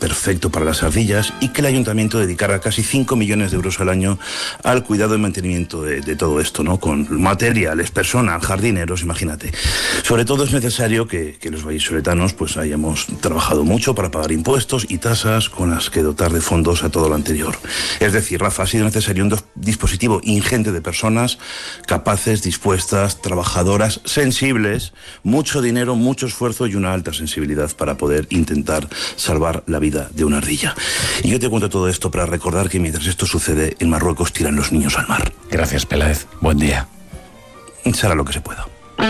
perfecto para las ardillas y que el ayuntamiento dedicara casi 5 millones de euros al año al cuidado y mantenimiento de todo esto, ¿no? Con materiales, personal, jardineros, imagínate. Sobre todo es necesario que los vallisoletanos pues hayamos trabajado mucho para pagar impuestos y tasas con las que dotar de fondos a todo lo anterior. Es decir, Rafa, ha sido necesario un dispositivo ingente de personas capaces, dispuestas, trabajadoras, sensibles, mucho dinero, mucho esfuerzo y una alta sensibilidad para poder intentar salvar la vida de una ardilla. Y yo te cuento todo esto para recordar que mientras esto sucede, en Marruecos tiran los niños al mar. Gracias, Peláez. Buen día. Será lo que se pueda.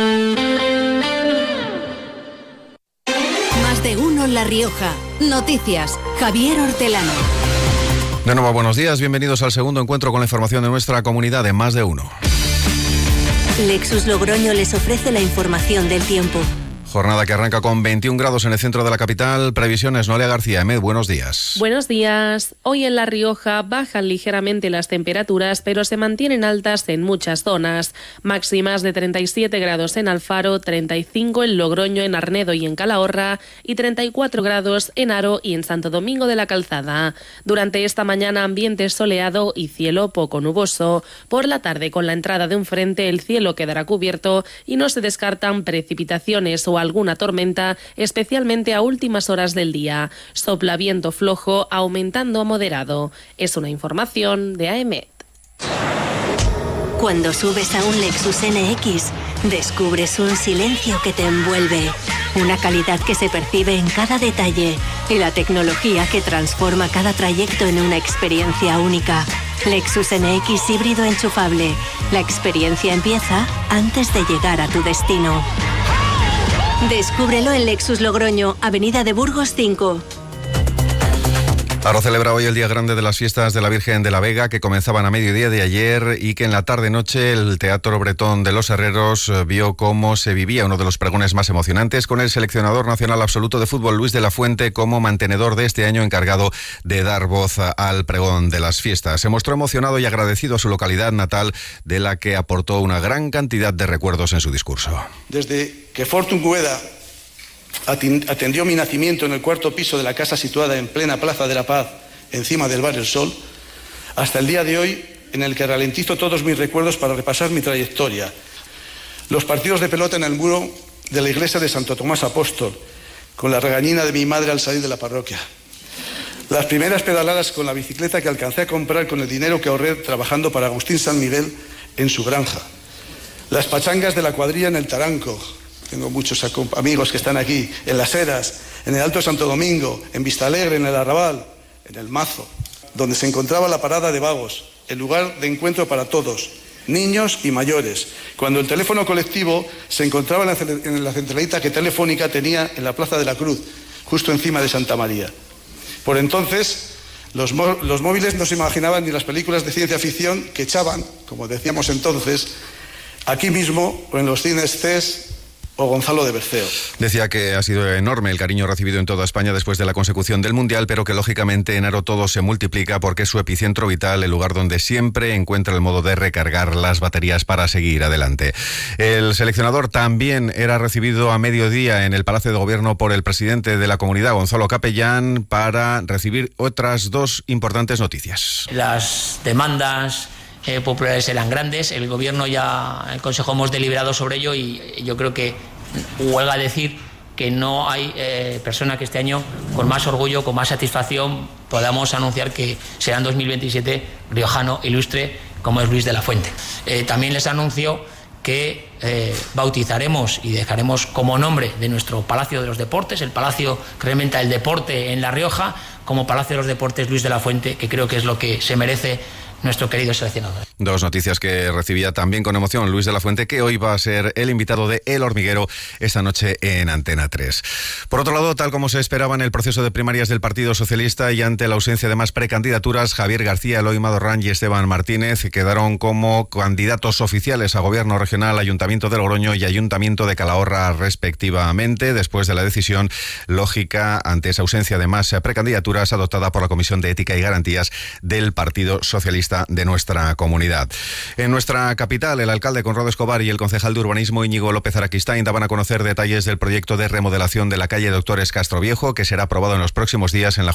Más de uno La Rioja. Noticias. Javier Hortelano. De nuevo, buenos días. Bienvenidos al segundo encuentro con la información de nuestra comunidad de Más de Uno. Lexus Logroño les ofrece la información del tiempo. Jornada que arranca con 21 grados en el centro de la capital. Previsiones, Noelia García. Emed, buenos días. Buenos días. Hoy en La Rioja bajan ligeramente las temperaturas, pero se mantienen altas en muchas zonas. Máximas de 37 grados en Alfaro, 35 en Logroño, en Arnedo y en Calahorra y 34 grados en Haro y en Santo Domingo de la Calzada. Durante esta mañana ambiente soleado y cielo poco nuboso. Por la tarde, con la entrada de un frente, el cielo quedará cubierto y no se descartan precipitaciones o alguna tormenta, especialmente a últimas horas del día. Sopla viento flojo, aumentando a moderado. Es una información de AEMET. Cuando subes a un Lexus NX, descubres un silencio que te envuelve, una calidad que se percibe en cada detalle y la tecnología que transforma cada trayecto en una experiencia única. Lexus NX híbrido enchufable. La experiencia empieza antes de llegar a tu destino. Descúbrelo en Lexus Logroño, Avenida de Burgos 5. Haro celebra hoy el día grande de las fiestas de la Virgen de la Vega, que comenzaban a mediodía de ayer y que en la tarde-noche el Teatro Bretón de los Herreros vio cómo se vivía uno de los pregones más emocionantes, con el seleccionador nacional absoluto de fútbol Luis de la Fuente como mantenedor de este año, encargado de dar voz al pregón de las fiestas. Se mostró emocionado y agradecido a su localidad natal, de la que aportó una gran cantidad de recuerdos en su discurso. Desde que Fortun Gueda atendió mi nacimiento en el cuarto piso de la casa situada en plena Plaza de la Paz, encima del Bar El Sol, hasta el día de hoy, en el que ralentizo todos mis recuerdos para repasar mi trayectoria. Los partidos de pelota en el muro de la iglesia de Santo Tomás Apóstol, con la regañina de mi madre al salir de la parroquia. Las primeras pedaladas con la bicicleta que alcancé a comprar con el dinero que ahorré trabajando para Agustín San Miguel en su granja. Las pachangas de la cuadrilla en el Taranco. Tengo muchos amigos que están aquí, en Las Heras, en el Alto Santo Domingo, en Vistalegre, en el Arrabal, en el Mazo, donde se encontraba la parada de vagos, el lugar de encuentro para todos, niños y mayores, cuando el teléfono colectivo se encontraba en la centralita que Telefónica tenía en la Plaza de la Cruz, justo encima de Santa María. Por entonces, los móviles no se imaginaban ni las películas de ciencia ficción que echaban, como decíamos entonces, aquí mismo o en los cines CES o Gonzalo de Berceo. Decía que ha sido enorme el cariño recibido en toda España después de la consecución del Mundial, pero que lógicamente en Haro todo se multiplica porque es su epicentro vital, el lugar donde siempre encuentra el modo de recargar las baterías para seguir adelante. El seleccionador también era recibido a mediodía en el Palacio de Gobierno por el presidente de la comunidad, Gonzalo Capellán, para recibir otras dos importantes noticias. Las demandas populares eran grandes, el Gobierno ya, el Consejo hemos deliberado sobre ello y yo creo que huelga decir que no hay persona que este año con más orgullo, con más satisfacción podamos anunciar que será en 2027 riojano ilustre como es Luis de la Fuente. También les anuncio que bautizaremos y dejaremos como nombre de nuestro Palacio de los Deportes, el palacio que representa el deporte en La Rioja, como Palacio de los Deportes Luis de la Fuente, que creo que es lo que se merece nuestro querido seleccionador. Dos noticias que recibía también con emoción Luis de la Fuente, que hoy va a ser el invitado de El Hormiguero esta noche en Antena 3. Por otro lado, tal como se esperaba en el proceso de primarias del Partido Socialista y ante la ausencia de más precandidaturas, Javier García, Eloy Madorrán y Esteban Martínez quedaron como candidatos oficiales a Gobierno Regional, Ayuntamiento de Logroño y Ayuntamiento de Calahorra respectivamente, después de la decisión lógica ante esa ausencia de más precandidaturas adoptada por la Comisión de Ética y Garantías del Partido Socialista de nuestra comunidad. En nuestra capital, el alcalde Conrado Escobar y el concejal de urbanismo Íñigo López Araquistain daban a conocer detalles del proyecto de remodelación de la calle Doctores Castroviejo, que será aprobado en los próximos días en la